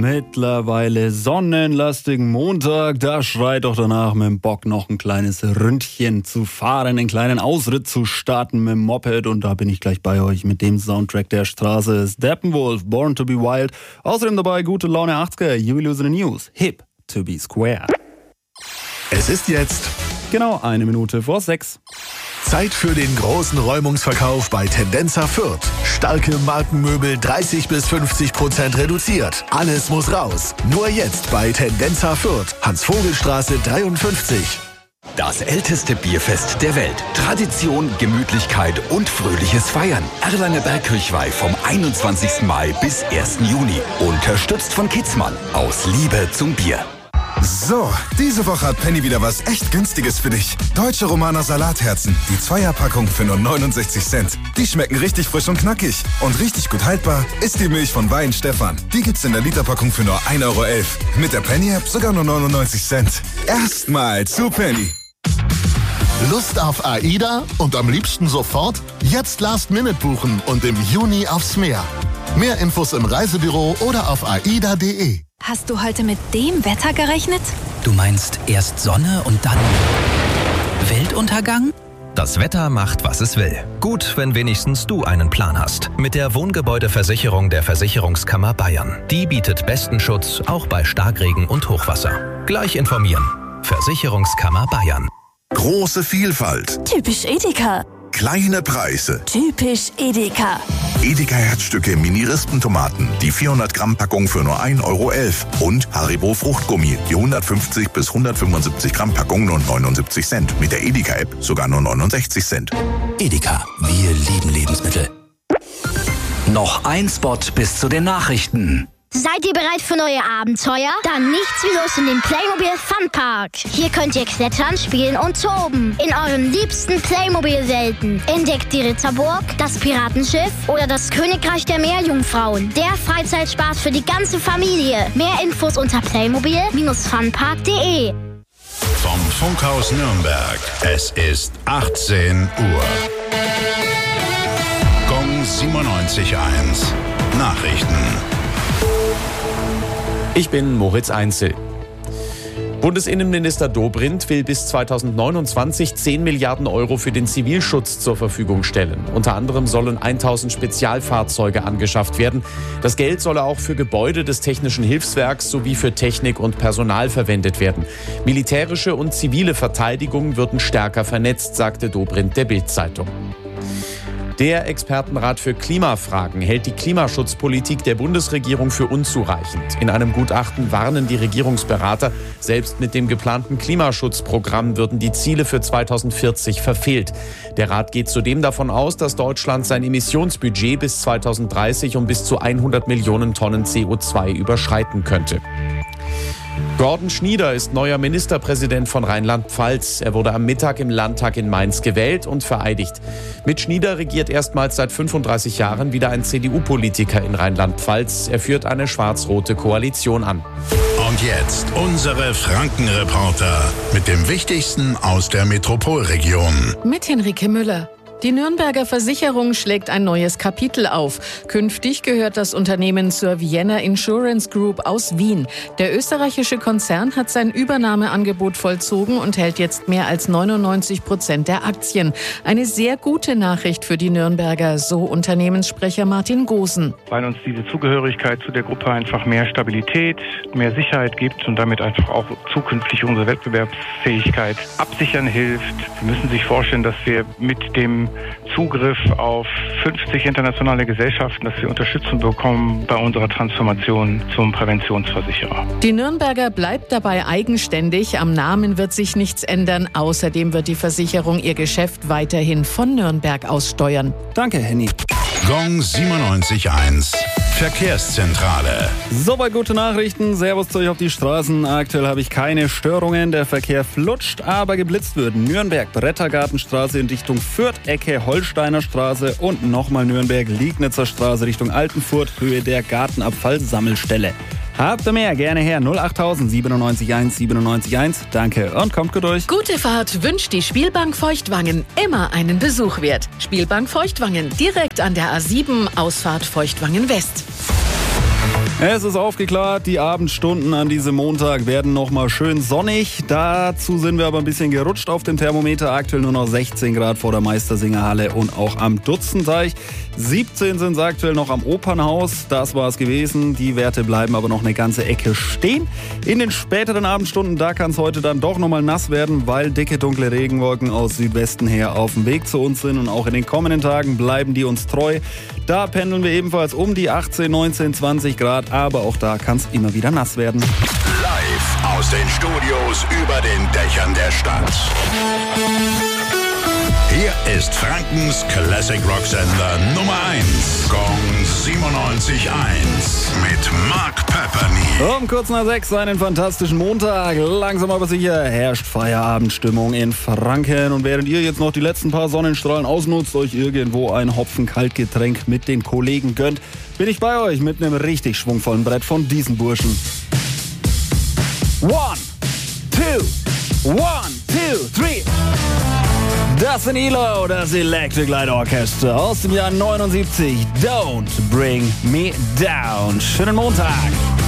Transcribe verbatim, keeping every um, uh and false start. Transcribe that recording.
Mittlerweile sonnenlastigen Montag, da schreit doch danach mit dem Bock noch ein kleines Ründchen zu fahren, einen kleinen Ausritt zu starten mit dem Moped, und da bin ich gleich bei euch mit dem Soundtrack der Straße. Steppenwolf, Born to be Wild, außerdem dabei gute Laune achtziger, You Will Lose the News, Hip to be Square. Es ist jetzt genau eine Minute vor sechs. Zeit für den großen Räumungsverkauf bei Tendenza Fürth. Starke Markenmöbel dreißig bis fünfzig Prozent reduziert. Alles muss raus. Nur jetzt bei Tendenza Fürth. Hans-Vogel-Straße dreiundfünfzig. Das älteste Bierfest der Welt. Tradition, Gemütlichkeit und fröhliches Feiern. Erlanger Bergkirchweih vom einundzwanzigsten Mai bis ersten Juni. Unterstützt von Kitzmann. Aus Liebe zum Bier. So, diese Woche hat Penny wieder was echt Günstiges für dich. Deutsche Romaner Salatherzen. Die Zweierpackung für nur neunundsechzig Cent. Die schmecken richtig frisch und knackig. Und richtig gut haltbar ist die Milch von Wein Stefan. Die gibt's in der Literpackung für nur ein Euro elf. Mit der Penny-App sogar nur neunundneunzig Cent. Erstmal zu Penny. Lust auf AIDA und am liebsten sofort? Jetzt Last Minute buchen und im Juni aufs Meer. Mehr Infos im Reisebüro oder auf aida punkt de. Hast du heute mit dem Wetter gerechnet? Du meinst erst Sonne und dann Weltuntergang? Das Wetter macht, was es will. Gut, wenn wenigstens du einen Plan hast. Mit der Wohngebäudeversicherung der Versicherungskammer Bayern. Die bietet besten Schutz, auch bei Starkregen und Hochwasser. Gleich informieren. Versicherungskammer Bayern. Große Vielfalt. Typisch Edeka. Kleine Preise. Typisch Edeka. Edeka Herzstücke Mini-Rispentomaten. Die vierhundert Gramm Packung für nur ein Euro elf. Und Haribo Fruchtgummi. Die hundertfünfzig bis hundertfünfundsiebzig Gramm Packung nur neunundsiebzig Cent. Mit der Edeka-App sogar nur neunundsechzig Cent. Edeka, wir lieben Lebensmittel. Noch ein Spot bis zu den Nachrichten. Seid ihr bereit für neue Abenteuer? Dann nichts wie los in den Playmobil Funpark. Hier könnt ihr klettern, spielen und toben. In euren liebsten Playmobil-Welten. Entdeckt die Ritterburg, das Piratenschiff oder das Königreich der Meerjungfrauen. Der Freizeitspaß für die ganze Familie. Mehr Infos unter playmobil funpark punkt de. Vom Funkhaus Nürnberg. Es ist achtzehn Uhr. Gong siebenundneunzig Komma eins. Nachrichten. Ich bin Moritz Einzel. Bundesinnenminister Dobrindt will bis zweitausendneunundzwanzig zehn Milliarden Euro für den Zivilschutz zur Verfügung stellen. Unter anderem sollen tausend Spezialfahrzeuge angeschafft werden. Das Geld solle auch für Gebäude des Technischen Hilfswerks sowie für Technik und Personal verwendet werden. Militärische und zivile Verteidigung würden stärker vernetzt, sagte Dobrindt der Bild-Zeitung. Der Expertenrat für Klimafragen hält die Klimaschutzpolitik der Bundesregierung für unzureichend. In einem Gutachten warnen die Regierungsberater, selbst mit dem geplanten Klimaschutzprogramm würden die Ziele für zweitausendvierzig verfehlt. Der Rat geht zudem davon aus, dass Deutschland sein Emissionsbudget bis zweitausenddreißig um bis zu hundert Millionen Tonnen C O zwei überschreiten könnte. Gordon Schnieder ist neuer Ministerpräsident von Rheinland-Pfalz. Er wurde am Mittag im Landtag in Mainz gewählt und vereidigt. Mit Schnieder regiert erstmals seit fünfunddreißig Jahren wieder ein C D U-Politiker in Rheinland-Pfalz. Er führt eine schwarz-rote Koalition an. Und jetzt unsere Frankenreporter mit dem Wichtigsten aus der Metropolregion. Mit Henrike Müller. Die Nürnberger Versicherung schlägt ein neues Kapitel auf. Künftig gehört das Unternehmen zur Vienna Insurance Group aus Wien. Der österreichische Konzern hat sein Übernahmeangebot vollzogen und hält jetzt mehr als neunundneunzig Prozent der Aktien. Eine sehr gute Nachricht für die Nürnberger, so Unternehmenssprecher Martin Gosen. Weil uns diese Zugehörigkeit zu der Gruppe einfach mehr Stabilität, mehr Sicherheit gibt und damit einfach auch zukünftig unsere Wettbewerbsfähigkeit absichern hilft. Sie müssen sich vorstellen, dass wir mit dem Zugriff auf fünfzig internationale Gesellschaften, dass wir Unterstützung bekommen bei unserer Transformation zum Präventionsversicherer. Die Nürnberger bleibt dabei eigenständig. Am Namen wird sich nichts ändern. Außerdem wird die Versicherung ihr Geschäft weiterhin von Nürnberg aus steuern. Danke, Henny. Gong siebenundneunzig Komma eins. Verkehrszentrale. Soweit gute Nachrichten. Servus zu euch auf die Straßen. Aktuell habe ich keine Störungen. Der Verkehr flutscht, aber geblitzt wird. Nürnberg, Brettergartenstraße in Richtung Fürth, Ecke Holsteiner Straße und nochmal Nürnberg, Liegnitzer Straße Richtung Altenfurt, Höhe der Gartenabfallsammelstelle. Habt ihr mehr? Gerne her. null achttausend siebenundneunzig eins siebenundneunzig eins. Danke und kommt gut durch. Gute Fahrt wünscht die Spielbank Feuchtwangen. Immer einen Besuch wert. Spielbank Feuchtwangen, direkt an der A sieben, Ausfahrt Feuchtwangen West. Es ist aufgeklärt, die Abendstunden an diesem Montag werden nochmal schön sonnig. Dazu sind wir aber ein bisschen gerutscht auf dem Thermometer. Aktuell nur noch sechzehn Grad vor der Meistersingerhalle und auch am Dutzenteich. siebzehn sind es aktuell noch am Opernhaus. Das war es gewesen. Die Werte bleiben aber noch eine ganze Ecke stehen. In den späteren Abendstunden, da kann es heute dann doch nochmal nass werden, weil dicke, dunkle Regenwolken aus Südwesten her auf dem Weg zu uns sind. Und auch in den kommenden Tagen bleiben die uns treu. Da pendeln wir ebenfalls um die achtzehn, neunzehn, zwanzig Grad. Aber auch da kann es immer wieder nass werden. Live aus den Studios über den Dächern der Stadt. Hier ist Frankens Classic Rock Sender Nummer eins. Gong siebenundneunzig Komma eins mit Mark Pepperny. Um kurz nach sechs einen fantastischen Montag. Langsam aber sicher herrscht Feierabendstimmung in Franken. Und während ihr jetzt noch die letzten paar Sonnenstrahlen ausnutzt, euch irgendwo ein Hopfen-Kaltgetränk mit den Kollegen gönnt, bin ich bei euch mit einem richtig schwungvollen Brett von diesen Burschen. One, two, one, two, three. Das sind E L O, das Electric Light Orchestra aus dem Jahr neunundsiebzig. Don't Bring Me Down. Schönen Montag.